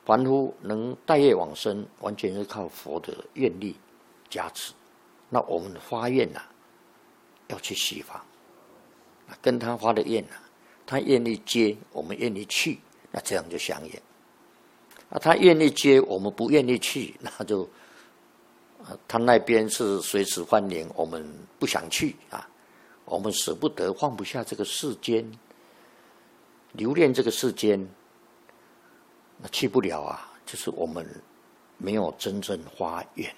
凡夫能带业往生，完全是靠佛的愿力加持。那我们发愿要去西方，跟他发的愿他愿意接，我们愿意去，那这样就相应。他愿意接，我们不愿意去，那就他那边是随时欢迎，我们不想去我们舍不得，放不下这个世间，留恋这个世间，那去不了就是我们没有真正发愿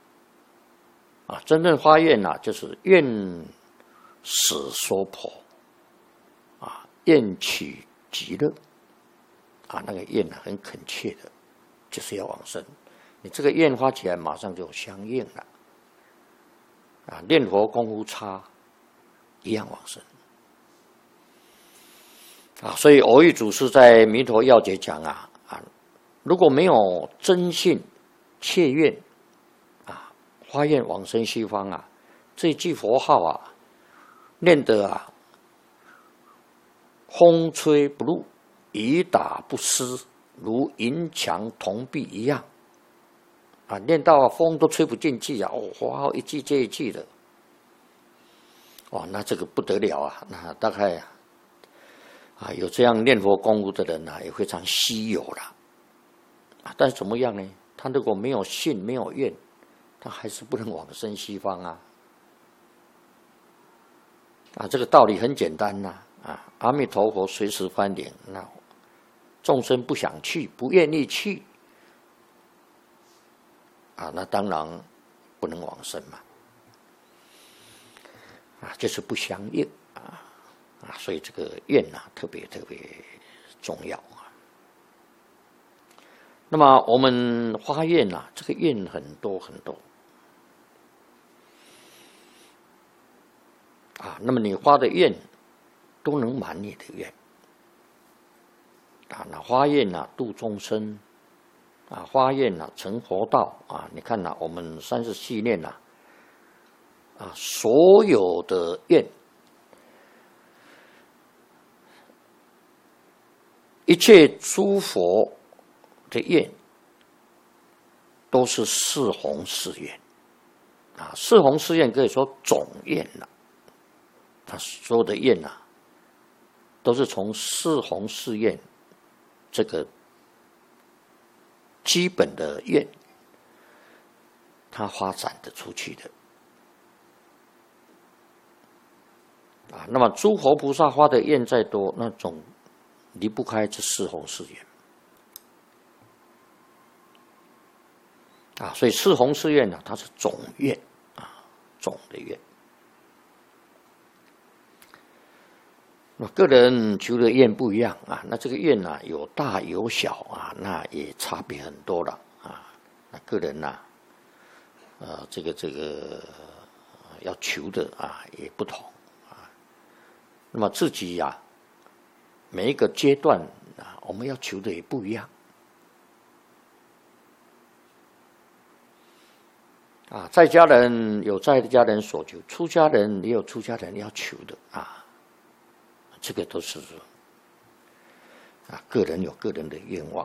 真正发愿就是愿使娑婆愿取极乐那个愿很恳切的，就是要往生。你这个愿发起来，马上就相应了念佛功夫差，一样往生所以偶遇祖师在《弥陀要解》讲如果没有真信切愿发愿往生西方这一句佛号念得风吹不入，雨打不湿，如银墙铜壁一样念到风都吹不进去佛号一句接一句的那这个不得了那大概有这样念佛功夫的人也非常稀有了但是怎么样呢？他如果没有信没有愿，他还是不能往生西方这个道理很简单阿弥陀佛随时欢迎，那众生不想去，不愿意去那当然不能往生嘛就是不相应所以这个愿特别特别重要那么我们发愿这个愿很多很多那么你发的愿都能满你的愿那发愿度众生发愿成佛道你看我们34念所有的愿，一切诸佛的愿都是四弘誓愿四弘誓愿可以说总愿他所有的愿都是从四弘誓愿这个基本的愿它发展的出去的那么诸佛菩萨发的愿再多，那总离不开这四弘誓愿所以四弘誓愿它是总愿总的愿。那个人求的愿不一样那这个愿有大有小那也差别很多了那个人这个要求的也不同那么自己每一个阶段我们要求的也不一样在家人有在家人所求，出家人也有出家人要求的这个都是个人有个人的愿望。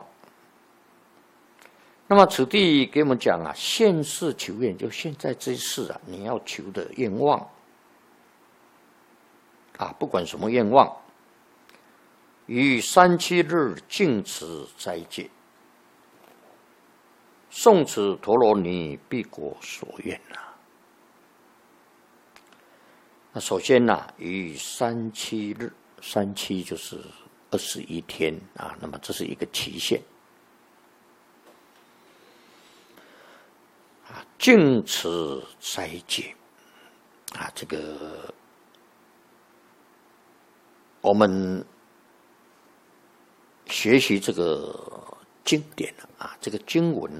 那么此地给我们讲现世求愿，就现在这一世你要求的愿望不管什么愿望，于37日净持斋戒，诵此陀罗尼必果所愿那首先于37日，37就是21天那么这是一个期限净持斋戒这个我们学习这个经典这个经文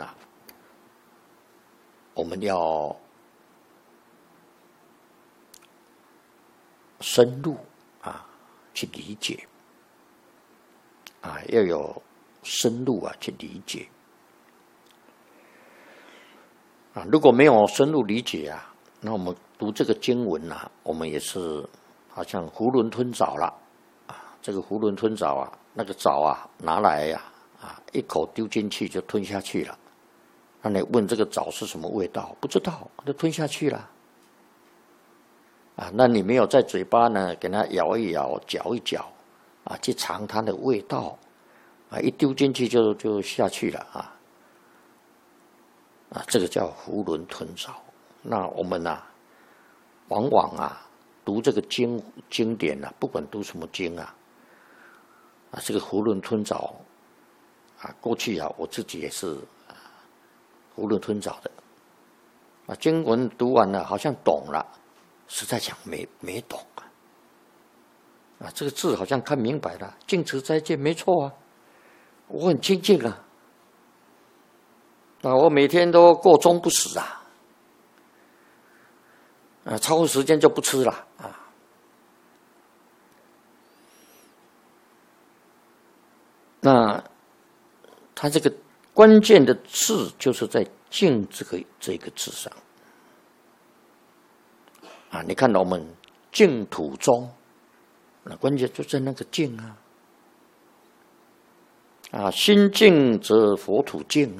我们要深入去理解要有深入去理解如果没有深入理解那我们读这个经文我们也是好像囫囵吞枣了这个囫囵吞枣那个枣拿来一口丢进去就吞下去了。那你问这个枣是什么味道？不知道，就吞下去了。那你没有在嘴巴呢，给它咬一咬、嚼一嚼，去尝它的味道，一丢进去就下去了这个叫囫囵吞枣。那我们往往读这个经典不管读什么经这个囫囵吞枣过去我自己也是囫囵吞枣的经文读完了好像懂了，实在讲没懂这个字好像看明白了，净持斋戒没错我很清净我每天都过中不食超过时间就不吃了那它这个关键的字就是在“净”这个字上你看到我们净土中，那关键就在那个净心净则佛土净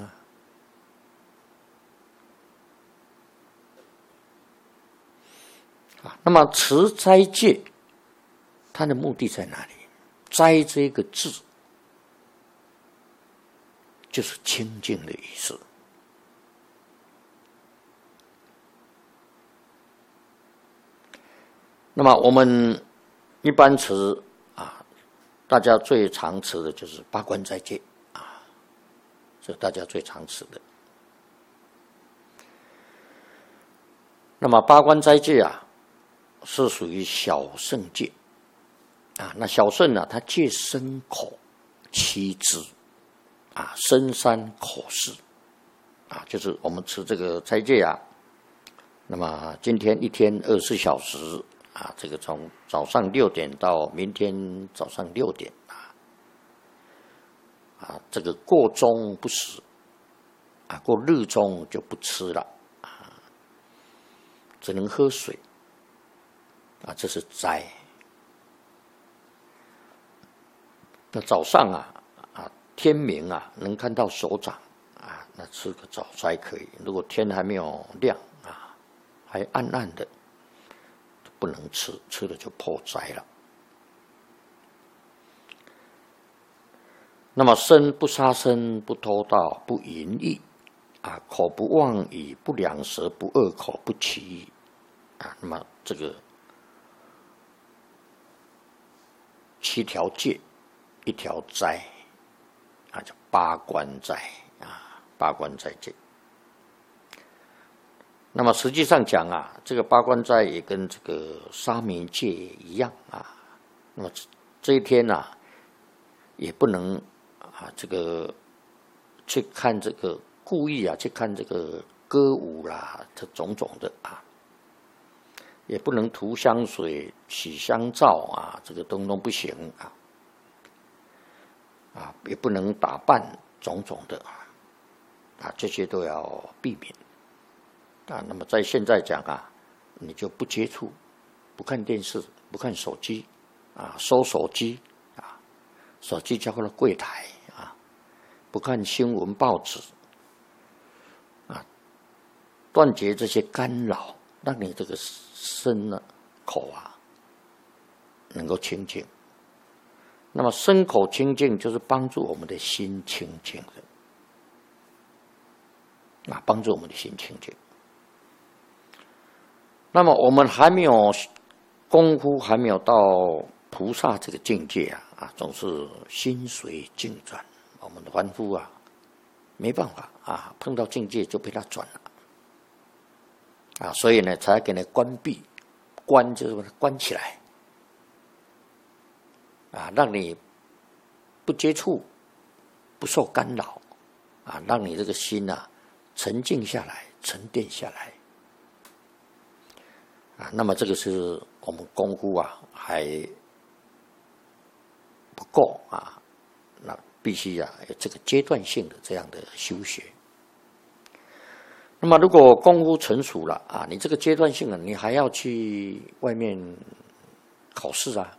那么持斋戒，它的目的在哪里？斋这个字，就是清净的意思。那么我们一般持大家最常持的就是八关斋戒这大家最常持的。那么八关斋戒是属于小乘戒那小乘它戒身口七支身三口四就是我们吃这个斋戒那么今天一天24小时这个从早上6点到明天早上6点这个过中不食过日中就不吃了只能喝水这是斋。那早上天明能看到手掌那吃个早斋可以。如果天还没有亮还暗暗的，不能吃，吃了就破斋了。那么身不杀生，不偷盗，不淫逸口不妄语，不两舌，不恶口，不绮语那么这个7条戒，1条斋叫八关斋八关斋戒。那么实际上讲这个八关斋也跟这个沙弥戒一样那么这一天也不能这个去看这个故意去看这个歌舞啦，这种种的也不能涂香水、洗香皂这个通通不行也不能打扮种种的这些都要避免那么在现在讲你就不接触，不看电视，不看手机收手机手机交到了柜台不看新闻报纸断绝这些干扰，让你这个身口能够清净。那么身口清净就是帮助我们的心清净的帮助我们的心清净。那么我们还没有功夫，还没有到菩萨这个境界总是心随境转。我们的凡夫没办法碰到境界就被他转了所以呢才给你关闭，关就是把它关起来让你不接触，不受干扰让你这个心沉静下来，沉淀下来那么这个是我们功夫还不够那必须有这个阶段性的这样的修学。那么如果功夫成熟了你这个阶段性你还要去外面考试